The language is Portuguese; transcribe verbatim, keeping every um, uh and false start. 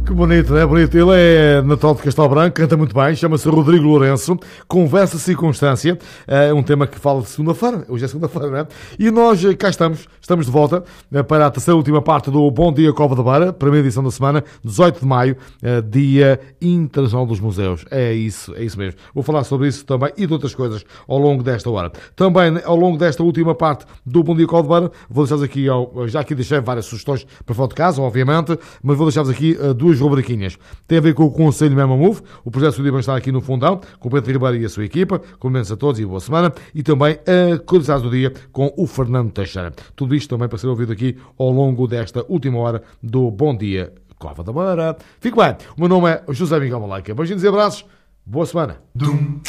Que bonito, não é? Bonito. Ele é natural de Castelo Branco, canta muito bem, chama-se Rodrigo Lourenço. Conversa Circunstância, é um tema que fala de segunda-feira. Hoje é segunda-feira, não é? E nós cá estamos, estamos de volta para a terceira e última parte do Bom Dia Cova da Beira, primeira edição da semana, dezoito de maio, Dia Internacional dos Museus. É isso, é isso mesmo. Vou falar sobre isso também e de outras coisas ao longo desta hora. Também, ao longo desta última parte do Bom Dia Cova da Beira, vou deixar-vos aqui, já aqui deixei várias sugestões para fora de casa, obviamente, mas vou deixar-vos aqui duas rubriquinhas. Tem a ver com o Conselho Mema Move, o projeto de está aqui no fundão, com o Pedro Ribeiro e a sua equipa. Cumprimentos a todos e boa semana. E também a curiosidade do dia com o Fernando Teixeira. Tudo isto também para ser ouvido aqui ao longo desta última hora do Bom Dia Cova da Beira. Fique bem. O meu nome é José Miguel Malaika. Beijinhos e abraços. Boa semana. Dum.